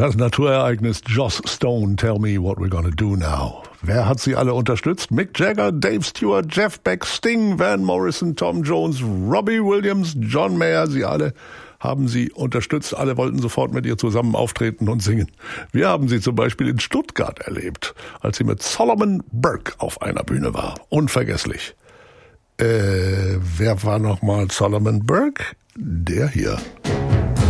Das Naturereignis Joss Stone, Tell Me What We're Gonna Do Now. Wer hat sie alle unterstützt? Mick Jagger, Dave Stewart, Jeff Beck, Sting, Van Morrison, Tom Jones, Robbie Williams, John Mayer. Sie alle haben sie unterstützt. Alle wollten sofort mit ihr zusammen auftreten und singen. Wir haben sie zum Beispiel in Stuttgart erlebt, als sie mit Solomon Burke auf einer Bühne war. Unvergesslich. Wer war nochmal Solomon Burke? Der hier.